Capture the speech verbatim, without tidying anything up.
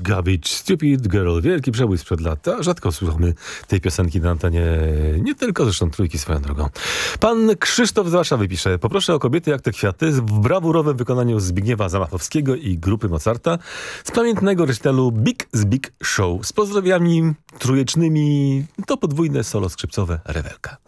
Garbage, Stupid Girl. Wielki przebój sprzed lat. A rzadko słuchamy tej piosenki na antenie, nie tylko zresztą trójki swoją drogą. Pan Krzysztof z Warszawy pisze: poproszę o kobiety jak te kwiaty w brawurowym wykonaniu Zbigniewa Zamachowskiego i grupy Mozarta z pamiętnego recitalu Big z Big Show. Z pozdrowiami trójecznymi to podwójne solo skrzypcowe Rewelka.